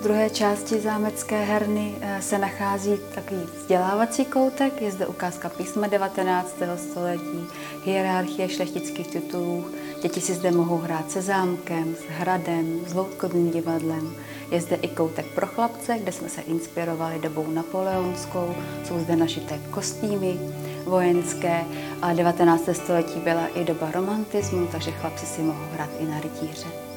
druhé části zámecké herny se nachází takový vzdělávací koutek. Je zde ukázka písma 19. století, hierarchie šlechtických titulů. Děti si zde mohou hrát se zámkem, s hradem, s loutkovým divadlem. Je zde i koutek pro chlapce, kde jsme se inspirovali dobou napoleonskou. Jsou zde našité kostýmy vojenské, a 19. století byla i doba romantismu, takže chlapci si mohou hrát i na rytíře.